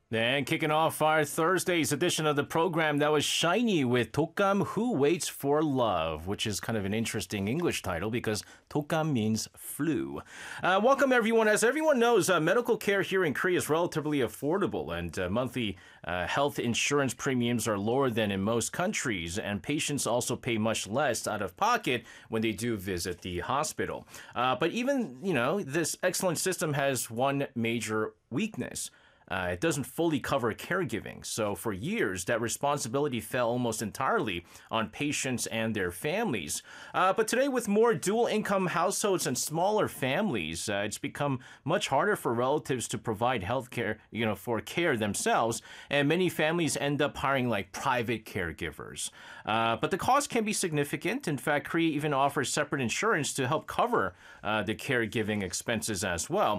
And kicking off our Thursday's edition of the program, that was Shiny with Dokam Who Waits for Love, which is kind of an interesting English title because Dokam means flu. Welcome, everyone. As everyone knows, medical care here in Korea is relatively affordable, and monthly health insurance premiums are lower than in most countries, and patients also pay much less out of pocket when they do visit the hospital. But even, this excellent system has one major weakness. It doesn't fully cover caregiving. So for years, that responsibility fell almost entirely on patients and their families. But today, with more dual income households and smaller families, it's become much harder for relatives to provide health care, for care themselves. And many families end up hiring like private caregivers. But the cost can be significant. In fact, Korea even offers separate insurance to help cover the caregiving expenses as well.